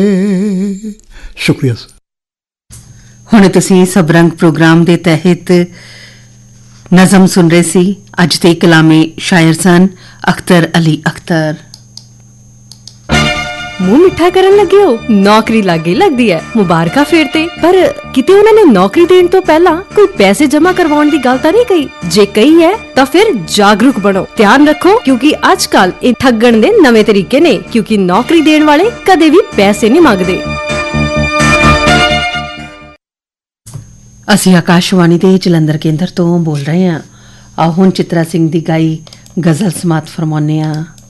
शुक्रिया सर। ਹੁਣ ਤੁਸੀਂ ਸਬ ਰੰਗ ਪ੍ਰੋਗਰਾਮ ਦੇ ਤਹਿਤ ਨਜ਼ਮ ਸੁਣ ਰਹੇ ਸੀ। ਅੱਜ ਦੇ ਕਲਾਮੇ ਸ਼ਾਇਰ ਸਨ ਅਖਤਰ ਅਲੀ ਅਖਤਰ। ਮੂੰਹ ਮਿੱਠਾ ਕਰਨ ਲੱਗੇ ਹੋ, ਨੌਕਰੀ ਲੱਗੇ ਲੱਗਦੀ ਹੈ, ਮੁਬਾਰਕਾਂ ਫੇਰ ਤੇ। ਪਰ ਕਿਤੇ ਉਹਨਾਂ ਨੇ ਨੌਕਰੀ ਦੇਣ ਤੋਂ ਪਹਿਲਾਂ ਕੋਈ ਪੈਸੇ ਜਮ੍ਹਾਂ ਕਰਵਾਉਣ ਦੀ ਗੱਲ ਤਾਂ ਨਹੀਂ ਕਹੀ? ਜੇ ਕਹੀ ਹੈ ਤਾਂ ਫਿਰ ਜਾਗਰੂਕ ਬਣੋ, ਧਿਆਨ ਰੱਖੋ, ਕਿਉਂਕਿ ਅੱਜ ਕੱਲ ਇਹ ਠੱਗਣ ਦੇ ਨਵੇਂ ਤਰੀਕੇ ਨੇ, ਕਿਉਂਕਿ ਨੌਕਰੀ ਦੇਣ ਵਾਲੇ ਕਦੇ ਵੀ ਪੈਸੇ ਨਹੀਂ ਮੰਗਦੇ। ਅਸੀਂ ਆਕਾਸ਼ਵਾਣੀ ਦੇ ਜਲੰਧਰ ਕੇਂਦਰ ਤੋਂ ਬੋਲ ਰਹੇ ਹਾਂ। ਆਓ ਹੁਣ ਚਿਤਰਾ ਸਿੰਘ ਦੀ ਗਾਈ ਗਜ਼ਲ ਸਮਾਤ ਫਰਮਾਉਂਦੇ ਹਾਂ।